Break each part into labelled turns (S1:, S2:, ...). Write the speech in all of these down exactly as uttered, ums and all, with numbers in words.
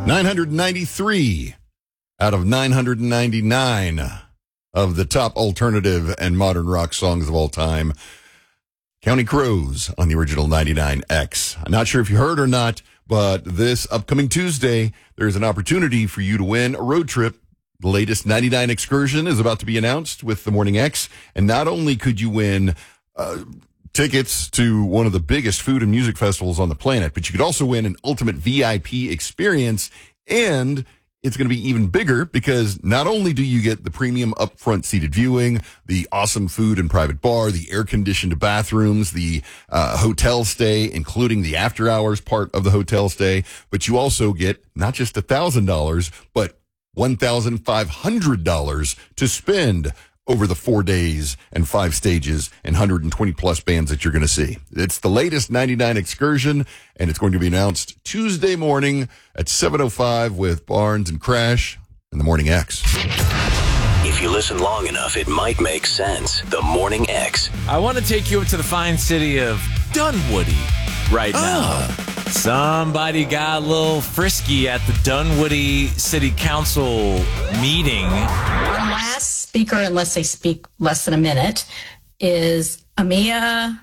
S1: nine hundred ninety-three out of nine hundred ninety-nine of the top alternative and modern rock songs of all time. County Crows on the original ninety-nine X. I'm not sure if you heard or not, but this upcoming Tuesday, there's an opportunity for you to win a road trip. The latest ninety-nine excursion is about to be announced with the Morning X. And not only could you win uh, tickets to one of the biggest food and music festivals on the planet, but you could also win an ultimate V I P experience. And it's going to be even bigger because not only do you get the premium upfront seated viewing, the awesome food and private bar, the air-conditioned bathrooms, the uh, hotel stay, including the after-hours part of the hotel stay, but you also get not just one thousand dollars, but one thousand five hundred dollars to spend over the four days and five stages and one hundred twenty plus bands that you're going to see. It's the latest ninety-nine excursion, and it's going to be announced Tuesday morning at seven oh five with Barnes and Crash and the Morning X.
S2: If you listen long enough, it might make sense. The Morning X.
S3: I want to take you up to the fine city of Dunwoody right now. Oh. Somebody got a little frisky at the Dunwoody City Council meeting.
S4: Our last speaker, unless they speak less than a minute, is Amia,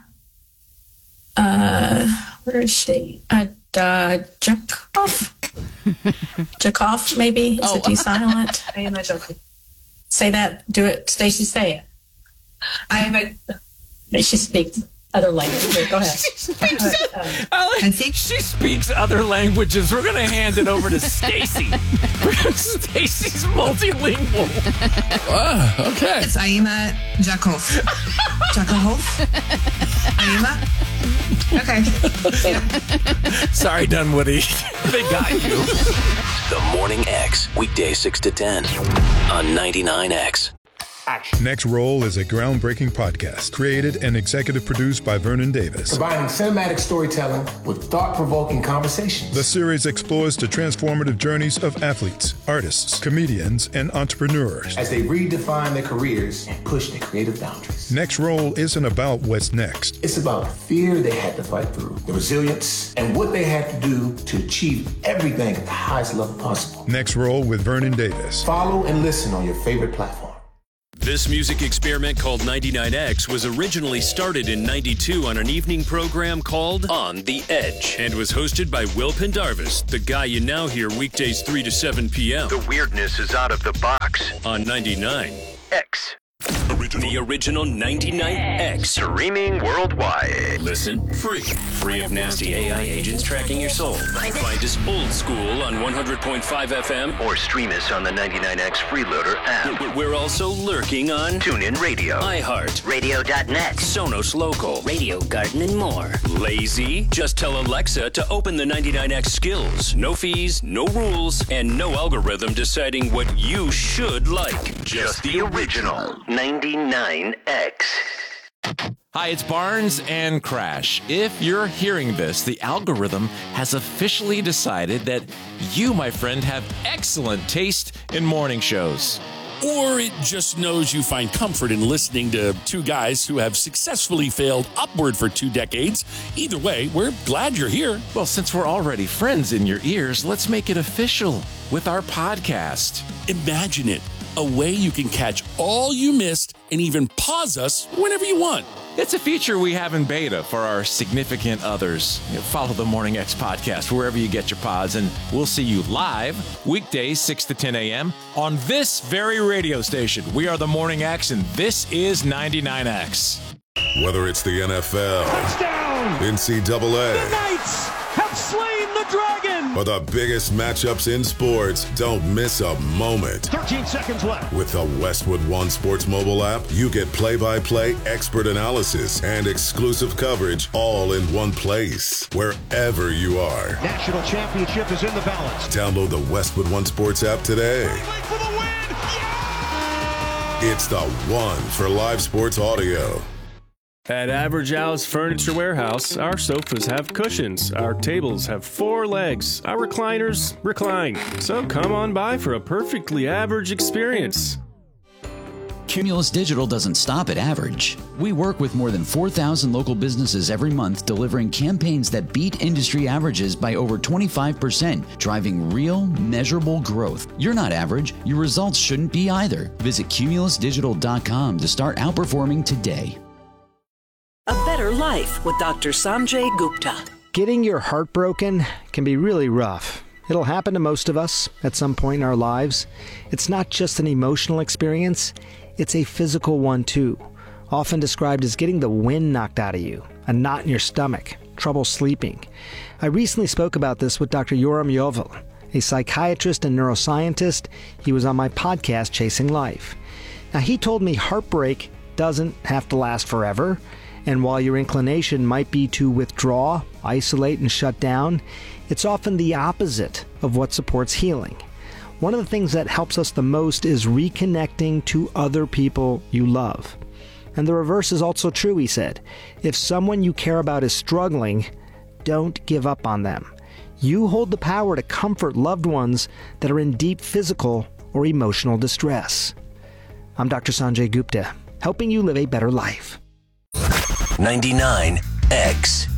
S4: uh, where is she? Uh, uh, Jakov? Jakov, maybe? Is oh. it too silent? I am a joke. Say that. Do it. Stacey, say it. I am a... She speaks other languages. Go ahead.
S3: She speaks, uh, I think she speaks other languages. We're going to hand it over to Stacey. Stacey's multilingual.
S5: Oh, okay.
S6: It's Aima Jakov. Jakov? Aima? Okay.
S3: Sorry, Dunwoody. They got you.
S2: The Morning X, weekday six to ten on ninety-nine X.
S7: Action. Next Roll is a groundbreaking podcast created and executive produced by Vernon Davis.
S8: Combining cinematic storytelling with thought-provoking conversations.
S7: The series explores the transformative journeys of athletes, artists, comedians, and entrepreneurs
S8: as they redefine their careers and push their creative boundaries.
S7: Next Roll isn't about what's next.
S8: It's about the fear they had to fight through, the resilience, and what they had to do to achieve everything at the highest level possible.
S7: Next Roll with Vernon Davis.
S8: Follow and listen on your favorite platform.
S9: This music experiment called ninety-nine X was originally started in ninety-two on an evening program called On the Edge and was hosted by Will Pendarvis, the guy you now hear weekdays three to seven p.m.
S10: The weirdness is out of the box.
S9: On ninety-nine
S10: X.
S9: Original. The original ninety-nine X.
S10: Streaming worldwide.
S9: Listen free. Free of nasty A I agents tracking your soul. Find us old school on one hundred point five F M.
S10: Or stream us on the ninety-nine X Freeloader app.
S9: We're also lurking on
S10: TuneIn Radio,
S9: iHeart,
S10: Radio dot net,
S9: Sonos Local,
S11: Radio Garden, and more.
S9: Lazy? Just tell Alexa to open the ninety-nine X skills. No fees, no rules, and no algorithm deciding what you should like. Just,
S10: Just the original ninety-nine X.
S3: Hi, it's Barnes and Crash. If you're hearing this, the algorithm has officially decided that you, my friend, have excellent taste in morning shows.
S5: Or it just knows you find comfort in listening to two guys who have successfully failed upward for two decades. Either way, we're glad you're here.
S3: Well, since we're already friends in your ears, let's make it official with our podcast.
S5: Imagine it. A way you can catch all you missed and even pause us whenever you want.
S3: It's a feature we have in beta for our significant others. You know, follow the Morning X podcast wherever you get your pods, and we'll see you live weekdays six to ten a.m. on this very radio station. We are the Morning X, and this is ninety-nine X.
S12: Whether it's the N F L,
S13: touchdown,
S12: N C double A,
S13: the Knights have slain the dragon,
S12: or the biggest matchups in sports, don't miss a moment.
S13: thirteen seconds left.
S12: With the Westwood One Sports mobile app, you get play-by-play expert analysis and exclusive coverage all in one place, wherever you are.
S13: National championship is in the balance.
S12: Download the Westwood One Sports app today.
S13: Wait for the win! Yeah!
S12: It's the one for live sports audio.
S14: At Average Al's Furniture Warehouse, our sofas have cushions, our tables have four legs, our recliners recline. So come on by for a perfectly average experience.
S11: Cumulus Digital doesn't stop at average. We work with more than four thousand local businesses every month, delivering campaigns that beat industry averages by over twenty-five percent, driving real, measurable growth. You're not average. Your results shouldn't be either. Visit cumulus digital dot com to start outperforming today.
S15: A better life with Doctor Sanjay Gupta.
S16: Getting your heart broken can be really rough. It'll happen to most of us at some point in our lives. It's not just an emotional experience, it's a physical one too. Often described as getting the wind knocked out of you, a knot in your stomach, trouble sleeping. I recently spoke about this with Doctor Yoram Yovel, a psychiatrist and neuroscientist. He was on my podcast, Chasing Life. Now, he told me heartbreak doesn't have to last forever, and while your inclination might be to withdraw, isolate, and shut down, it's often the opposite of what supports healing. One of the things that helps us the most is reconnecting to other people you love. And the reverse is also true, he said. If someone you care about is struggling, don't give up on them. You hold the power to comfort loved ones that are in deep physical or emotional distress. I'm Doctor Sanjay Gupta, helping you live a better life.
S2: ninety-nine X.